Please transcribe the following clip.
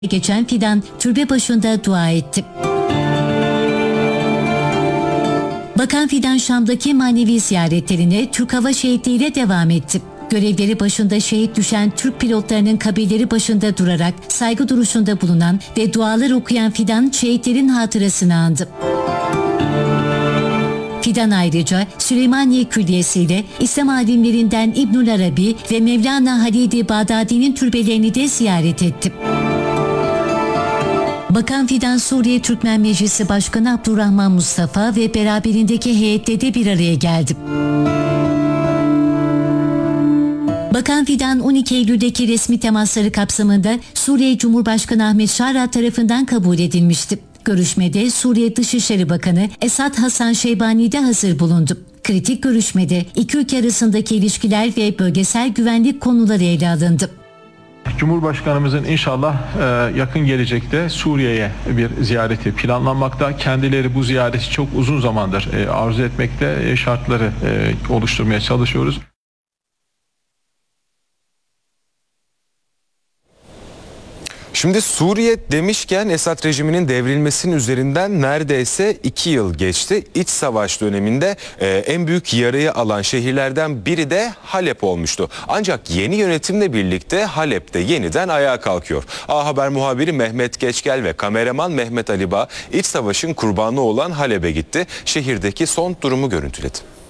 geçen Fidan türbe başında dua etti. Bakan Fidan Şam'daki manevi ziyaretlerine Türk Hava Şehitliği ile devam etti. Görevleri başında şehit düşen Türk pilotlarının kabirleri başında durarak saygı duruşunda bulunan ve dualar okuyan Fidan şehitlerin hatırasını andı. Fidan ayrıca Süleymaniye Külliyesi ile İslam alimlerinden İbnül Arabi ve Mevlana Halid-i Bağdadi'nin türbelerini de ziyaret etti. Bakan Fidan Suriye Türkmen Meclisi Başkanı Abdurrahman Mustafa ve beraberindeki heyetle de bir araya geldi. Bakan Fidan 12 Eylül'deki resmi temasları kapsamında Suriye Cumhurbaşkanı Ahmet Şara tarafından kabul edilmişti. Görüşmede Suriye Dışişleri Bakanı Esad Hasan Şeybani de hazır bulundu. Kritik görüşmede iki ülke arasındaki ilişkiler ve bölgesel güvenlik konuları ele alındı. Cumhurbaşkanımızın inşallah yakın gelecekte Suriye'ye bir ziyareti planlanmakta. Kendileri bu ziyareti çok uzun zamandır arzu etmekte, şartları oluşturmaya çalışıyoruz. Şimdi Suriye demişken Esad rejiminin devrilmesinin üzerinden neredeyse 2 yıl geçti. İç savaş döneminde en büyük yarayı alan şehirlerden biri de Halep olmuştu. Ancak yeni yönetimle birlikte Halep'te yeniden ayağa kalkıyor. A Haber muhabiri Mehmet Geçgel ve kameraman Mehmet Ali Bağ iç savaşın kurbanı olan Halep'e gitti. Şehirdeki son durumu görüntüledi.